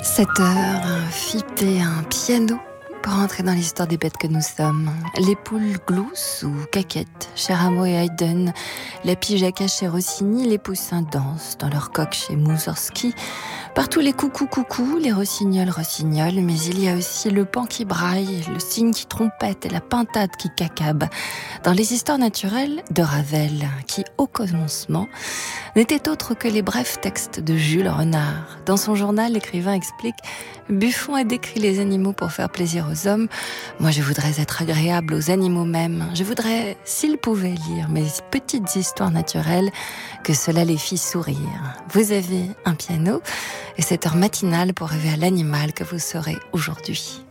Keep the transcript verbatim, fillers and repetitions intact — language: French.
sept heures, un fipt et un piano pour entrer dans l'histoire des bêtes que nous sommes. Les poules gloussent ou caquettent chez Rameau et Haydn, la pige à chez Rossini, les poussins dansent dans leur coque chez Moussorski. Partout les coucous coucous, les rossignols rossignols, mais il y a aussi le pan qui braille, le cygne qui trompette et la pintade qui cacabe. Dans les histoires naturelles de Ravel, qui au commencement n'était autre que les brefs textes de Jules Renard. Dans son journal, l'écrivain explique « Buffon a décrit les animaux pour faire plaisir aux hommes. Moi, je voudrais être agréable aux animaux mêmes. Je voudrais, s'ils pouvaient lire mes petites histoires naturelles, que cela les fit sourire. » Vous avez un piano et cette heure matinale pour rêver à l'animal que vous serez aujourd'hui.